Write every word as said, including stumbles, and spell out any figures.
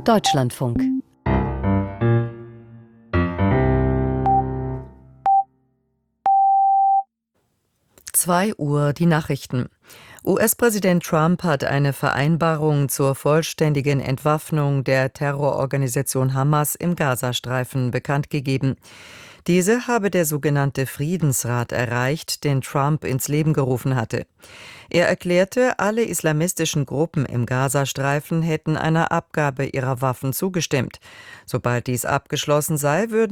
Deutschlandfunk. zwei Uhr die Nachrichten. U S-Präsident Trump hat eine Vereinbarung zur vollständigen Entwaffnung der Terrororganisation Hamas im Gazastreifen bekannt gegeben. Diese habe der sogenannte Friedensrat erreicht, den Trump ins Leben gerufen hatte. Er erklärte, alle islamistischen Gruppen im Gazastreifen hätten einer Abgabe ihrer Waffen zugestimmt. Sobald dies abgeschlossen sei, würden